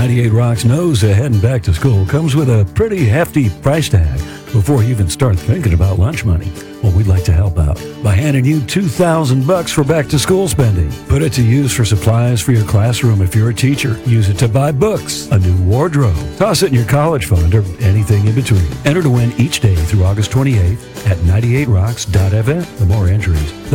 98 Rocks knows that heading back to school comes with a pretty hefty price tag before you even start thinking about lunch money. Well, we'd like to help out by handing you $2,000 for back to school spending. Put it to use for supplies for your classroom if you're a teacher. Use it to buy books, a new wardrobe, toss it in your college fund, or anything in between. Enter to win each day through August 28th at 98rocks.fm. The more entries,